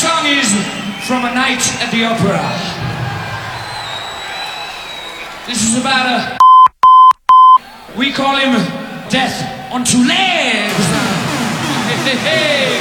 song is from A Night at the Opera. This is about a... We call him Death on Two Legs. Hey, hey, hey.